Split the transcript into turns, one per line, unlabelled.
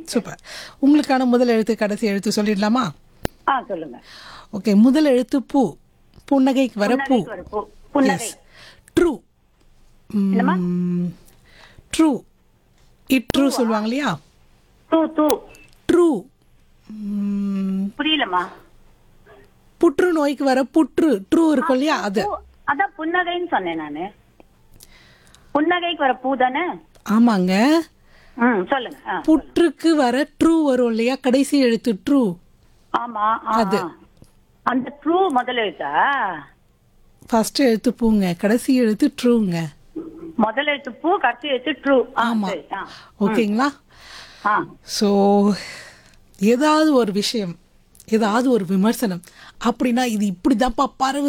Super. உங்களுக்கான முதல் எழுத்து கடைசி எழுத்து சொல்லிடலாமா?
சொல்லுங்க.
ஓகே, முதல் எழுத்து பூ. புன்னகைக்கு வர பூ.
புன்னகைக்கு வர பூ. புன்னகை.
ட்ரூ.
என்னம்மா?
ட்ரூ. ட்ரூ சொல்லுவாங்க இல்லையா?
தூ தூ.
ட்ரூ.
புரியலம்மா.
புற்று நோய்க்கு வர புற்று. ட்ரூ இருக்கும் இல்லையா? அது.
அதான் புன்னகைன்னு சொன்னேன் நானு. புன்னகைக்கு வர பூ தானே?
ஆமாங்க.
சொல்லுங்க.
புற்றுக்கு வர ட்ரூ வரும் இல்லையா? கடைசி எழுத்து ட்ரூ.
ஆமா.
அது.
அந்த ட்ரூ முதல் எழுத்தா?
ஃபர்ஸ்ட் எழுத்து பூங்க, கடைசி எழுத்து ட்ரூங்க.
முதல் எழுத்து பூ, கடைசி எழுத்து ட்ரூ.
ஆமா. ஓகேங்களா? ஸோ ஏதாவது ஒரு விஷயம், ஏதாவது ஒரு விமர்சனம் அப்படின்னா இது இப்படிதான்ப்பா பரவு